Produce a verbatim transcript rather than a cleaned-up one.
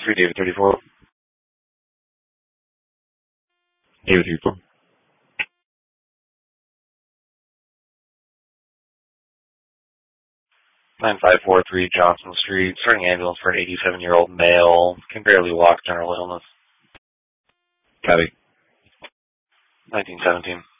three David thirty-four. David thirty-four. nine five four three Johnson Street. Starting ambulance for an eighty-seven-year-old male. Can barely walk, general illness. Copy. nineteen seventeen.